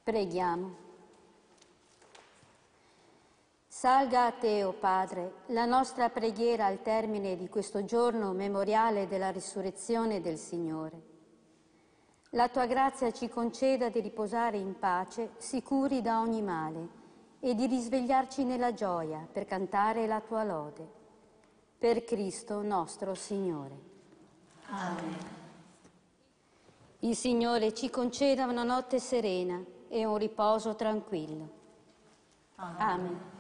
Preghiamo. Salga a te, o Padre, la nostra preghiera al termine di questo giorno memoriale della risurrezione del Signore. La tua grazia ci conceda di riposare in pace, sicuri da ogni male, e di risvegliarci nella gioia per cantare la tua lode. Per Cristo nostro Signore. Amen. Il Signore ci conceda una notte serena e un riposo tranquillo. Amen. Amen.